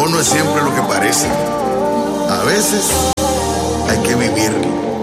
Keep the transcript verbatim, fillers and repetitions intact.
amor no es siempre lo que parece. A veces hay que vivirlo.